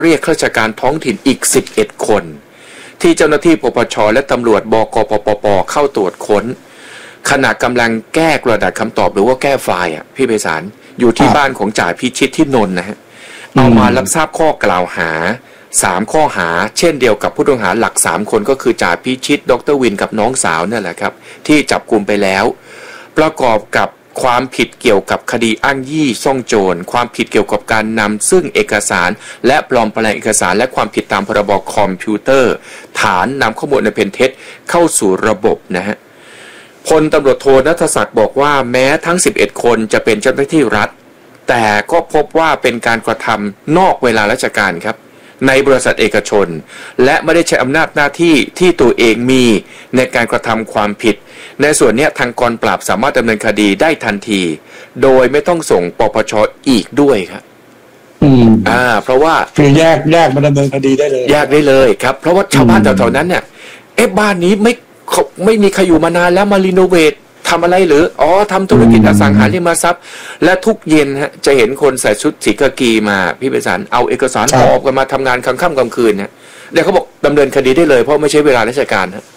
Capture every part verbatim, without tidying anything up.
เรียกข้าราชการท้องถิ่นอีกสิบเอ็ดคนที่เจ้าหน้าที่ปปชและตำรวจบกปปปเข้าตรวจค้นขณะกำลังแก้กระดาษคำตอบหรือว่าแก้ไฟล์อ่ะพี่ไพศาลอยู่ที่บ้านของจ่าพิชิตที่นนท์นะฮะเอามารับทราบข้อกล่าวหาสามข้อหาเช่นเดียวกับผู้ต้องหาหลักสามคนก็คือจ่าพิชิตดรวินกับน้องสาวนั่นแหละครับที่จับกุมไปแล้วประกอบกับความผิดเกี่ยวกับคดีอ้างยี่ซ่องโจรความผิดเกี่ยวกับการนำซึ่งเอกสารและปลอมแปลงเอกสารและความผิดตามพรบคอมพิวเตอร์ฐานนำข้อมูลอันเป็นเท็จเข้าสู่ระบบนะฮะพลตำรวจโทณัฐศักดิ์บอกว่าแม้ทั้งสิบเอ็ดคนจะเป็นเจ้าหน้าที่รัฐแต่ก็พบว่าเป็นการกระทำนอกเวลาราชการครับในบริษัทเอกชนและไม่ได้ใช้อำนาจหน้าที่ที่ตัวเองมีในการกระทำความผิดในส่วนนี้ทางกองปราบสามารถดำเนินคดีได้ทันทีโดยไม่ต้องส่งปปชอีกด้วยครับอืมอ่าเพราะว่าคือแยกแยกมาดำเนินคดีได้เลยแยกได้เลยครับเพราะว่าชาวบ้านแถวๆนั้นเนี่ยเอ๊ะบ้านนี้ไม่ไม่มีใครอยู่มานานแล้วมารีโนเวททำอะไรหรืออ๋อทำธุรกิจอสังหาริมทรัพย์และทุกเย็นฮะจะเห็นคนใส่ชุดสีกากีมาพี่ไพศาลเอาเอกสารหอบกันมาทำงานกลางค่ำกลางคืนเนี่ยเดี๋ยวเขาบอกดำเนินคดีได้เลยเพราะไม่ใช่เวลาราชการฮะ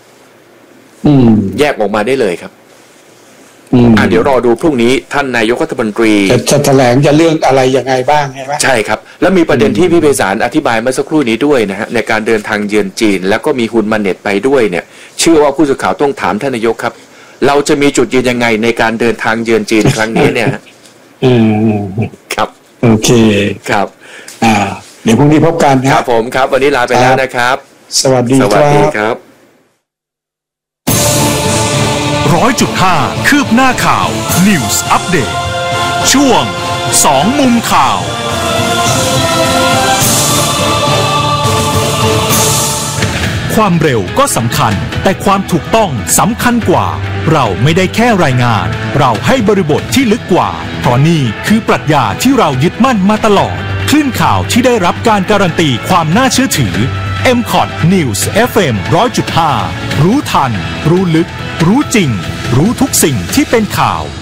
แยกออกมาได้เลยครับอ่าเดี๋ยวรอดูพรุ่งนี้ท่านนายกรัฐมนตรีจะแถลงจะเรื่องอะไรยังไงบ้างใช่ไหมใช่ครับแล้วมีประเด็นที่พี่ไพศาลอธิบายเมื่อสักครู่นี้ด้วยนะฮะในการเดินทางเยือนจีนแล้วก็มีฮุนมาเน็ตไปด้วยเนี่ยเชื่อว่าผู้สื่อข่าวต้องถามท่านนายกครับเราจะมีจุดยืนยังไงในการเดินทางเยือนจีนครั้งนี้เนี่ยอืมครับโอเคครับอ่าเดี๋ยวพรุ่งนี้พบกันครับผมครับวันนี้ลาไปแล้วนะครับสวัสดีครับสวัสดีครับร้อยจุดห้าคืบหน้าข่าว News Update ช่วงสองมุมข่าวความเร็วก็สำคัญแต่ความถูกต้องสำคัญกว่าเราไม่ได้แค่รายงานเราให้บริบทที่ลึกกว่าเพราะนี่คือปรัชญาที่เรายึดมั่นมาตลอดคลื่นข่าวที่ได้รับการการันตีความน่าเชื่อถือ เอ็ม คอท News เอฟ เอ็ม หนึ่งร้อยจุดห้า รู้ทันรู้ลึกรู้จริงรู้ทุกสิ่งที่เป็นข่าว